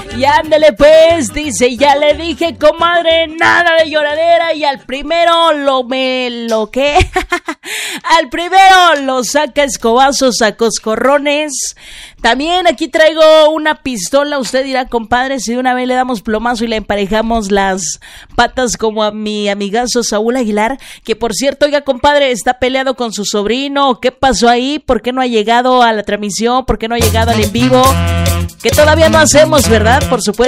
Y ándale pues, dice, ya le dije, comadre, nada de lloradera. Y al primero al primero lo saca escobazos a coscorrones. También aquí traigo una pistola. Usted dirá, compadre, si de una vez le damos plomazo y le emparejamos las patas como a mi amigazo Saúl Aguilar, que por cierto, oiga, compadre, está peleado con su sobrino. ¿Qué pasó ahí? ¿Por qué no ha llegado a la transmisión? ¿Por qué no ha llegado al en vivo? Que todavía no hacemos, ¿verdad? Por supuesto.